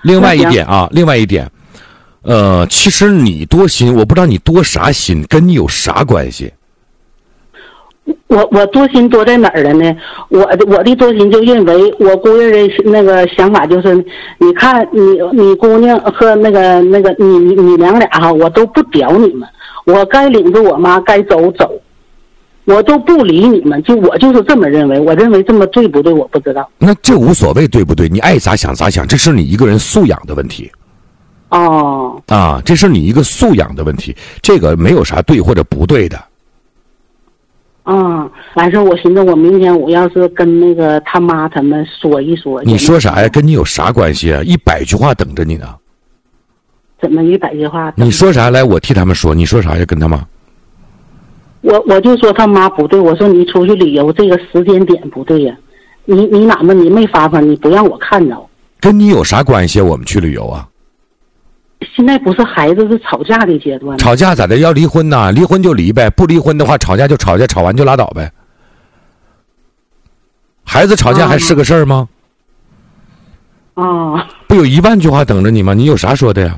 另外一点，其实你多心，我不知道你多啥心，跟你有啥关系？ 我多心多在哪儿了呢？我的多心就认为我姑爷的那个想法就是，你看你姑娘和那个你娘俩哈，我都不屌你们，我该领着我妈该走，我都不理你们，我就是这么认为，我认为这么对不对我不知道。 那这无所谓对不对？你爱咋想咋想，这是你一个人素养的问题。 哦。 啊，这是你一个素养的问题，这个没有啥对或者不对的。 完事我寻思我明天我要是跟那个他妈他们说一说。 你说啥呀？跟你有啥关系啊？100句话等着你呢。 怎么100句话？ 你说啥来？我替他们说。你说啥呀？跟他妈。 我就说他妈不对，我说你出去旅游这个时间点不对呀，你哪么你没发发，你不让我看着。 跟你有啥关系啊？我们去旅游啊？ 现在不是孩子是吵架的阶段。 吵架咋的？要离婚呐？离婚就离呗，不离婚的话吵架就吵架，吵完就拉倒呗。孩子吵架还是个事儿吗？不有1万句话等着你吗？你有啥说的呀？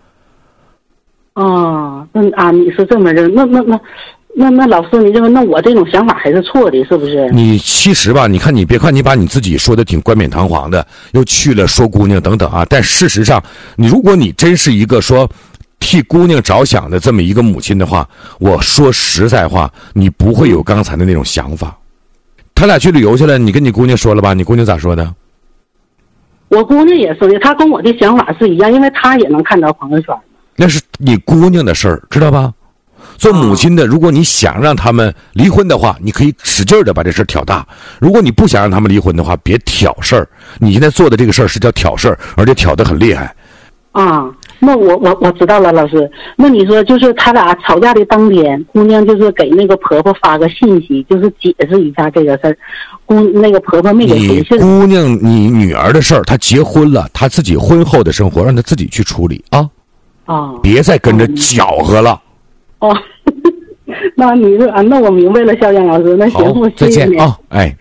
你是这么认？那老师，你认为那我这种想法还是错的，是不是？你其实吧，你看你别看你把你自己说的挺冠冕堂皇的，又去了说姑娘等等啊，但事实上，如果你真是一个说替姑娘着想的这么一个母亲的话，我说实在话，你不会有刚才的那种想法。他俩去旅游去了，你跟你姑娘说了吧？你姑娘咋说的？ 我姑娘也说的，她跟我的想法是一样，因为她也能看到朋友圈。 那是你姑娘的事儿，知道吧？做母亲的，如果你想让他们离婚的话，你可以使劲的把这事挑大；如果你不想让他们离婚的话，别挑事儿。你现在做的这个事儿是叫挑事儿，而且挑得很厉害。 那我知道了，老师。那你说就是他俩吵架的当天，姑娘就是给那个婆婆发个信息，就是解释一下这个事儿。那个婆婆没给回信。 姑娘，你女儿的事儿，她结婚了，她自己婚后的生活让她自己去处理啊。别再跟着搅和了。 那你说那我明白了，肖阳老师。那行，我谢谢你。 再见啊，哎。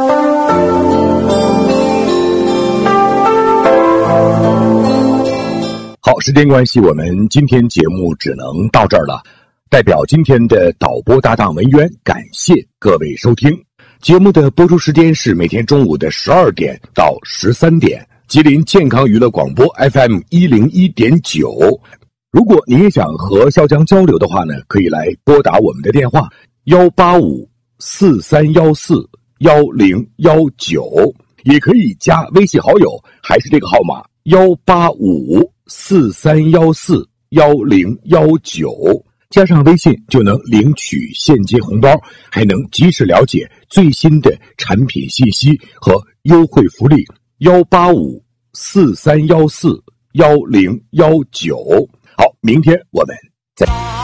好，时间关系，我们今天节目只能到这儿了。代表今天的导播搭档文渊，感谢各位收听。节目的播出时间是每天中午的12点到13点，吉林健康娱乐广播 FM101.9。如果您也想和肖江交流的话呢，可以来拨打我们的电话18543141019，也可以加微信好友，还是这个号码18543141019，加上微信就能领取现金红包，还能及时了解最新的产品信息和优惠福利。18543141019。好，明天我们再见。